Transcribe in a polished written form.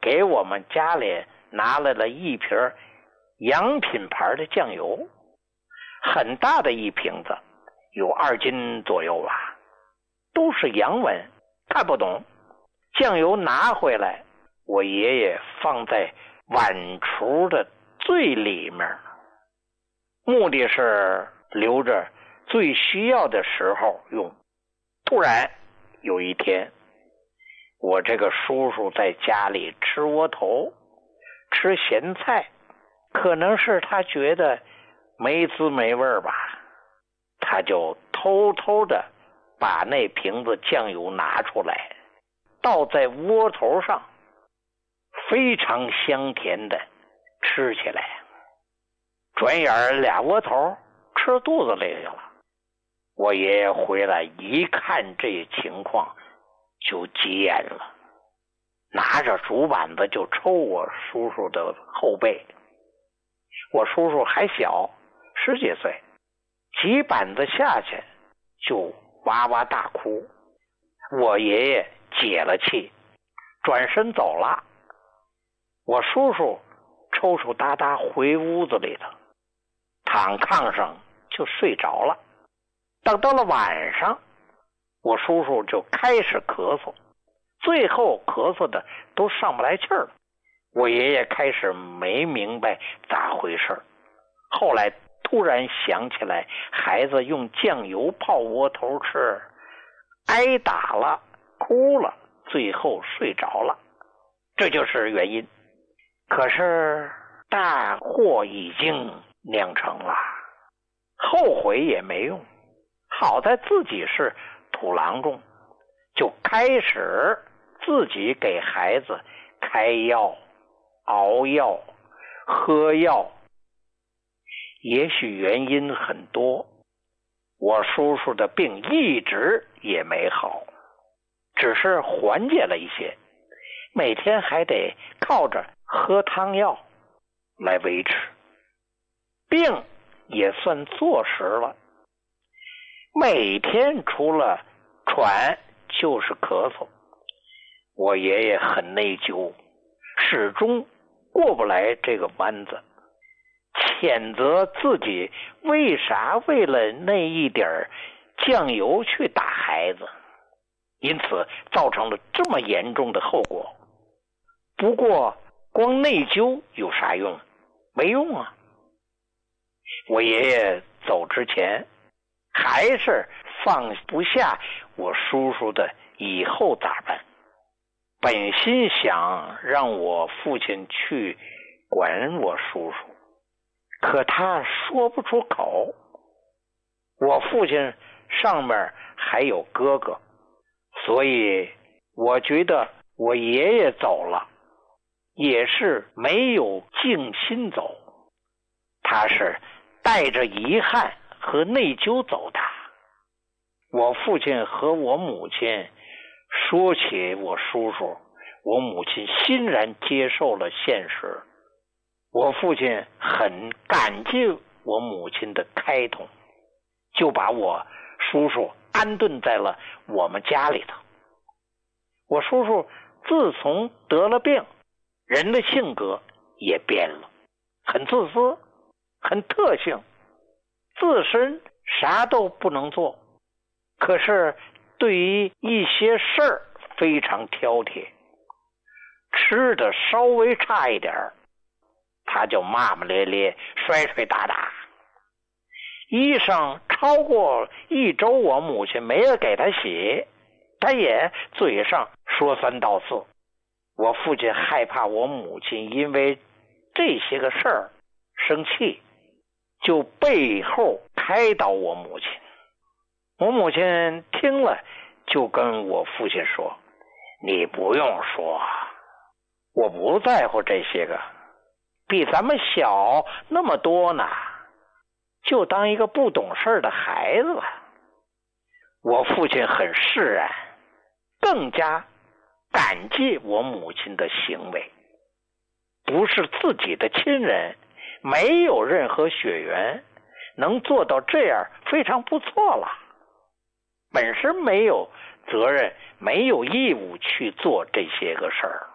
给我们家里拿来了一瓶洋品牌的酱油，很大的一瓶子，有2斤左右吧，都是洋文，看不懂。酱油拿回来，我爷爷放在碗橱的最里面，目的是留着最需要的时候用。突然有一天，我这个叔叔在家里吃窝头，吃咸菜，可能是他觉得没滋没味吧，他就偷偷的把那瓶子酱油拿出来，倒在窝头上，非常香甜的吃起来。转眼2窝头吃肚子里去了。我爷爷回来一看这情况就急眼了，拿着竹板子就抽我叔叔的后背。我叔叔还小，10几岁，几板子下去就哇哇大哭。我爷爷解了气，转身走了。我叔叔抽抽搭搭回屋子里头，躺炕上就睡着了。等到了晚上，我叔叔就开始咳嗽，最后咳嗽的都上不来气儿了。我爷爷开始没明白咋回事，后来突然想起来孩子用酱油泡窝头吃，挨打了，哭了，最后睡着了，这就是原因。可是大祸已经酿成了，后悔也没用。好在自己是土郎中，就开始自己给孩子开药、熬药、喝药。也许原因很多，我叔叔的病一直也没好，只是缓解了一些，每天还得靠着喝汤药来维持，病也算坐实了。每天除了喘就是咳嗽，我爷爷很内疚，始终过不来这个弯子，谴责自己为啥为了那一点酱油去打孩子，因此造成了这么严重的后果。不过光内疚有啥用？没用啊。我爷爷走之前还是放不下我叔叔的以后咋办。本心想让我父亲去管我叔叔，可他说不出口。我父亲上面还有哥哥，所以我觉得我爷爷走了也是没有静心走，他是带着遗憾和内疚走的。我父亲和我母亲说起我叔叔，我母亲欣然接受了现实。我父亲很感激我母亲的开通，就把我叔叔安顿在了我们家里头。我叔叔自从得了病，人的性格也变了，很自私，很特性，自身啥都不能做，可是对于一些事儿非常挑剔，吃的稍微差一点他就骂骂咧咧，摔摔打打。衣裳超过1周我母亲没有给他洗，他也嘴上说3道4。我父亲害怕我母亲因为这些个事儿生气，就背后开导我母亲。我母亲听了就跟我父亲说，你不用说，我不在乎这些个，比咱们小那么多呢，就当一个不懂事的孩子吧。我父亲很释然，更加感激我母亲的行为，不是自己的亲人，没有任何血缘，能做到这样非常不错了。本身没有责任，没有义务去做这些个事儿。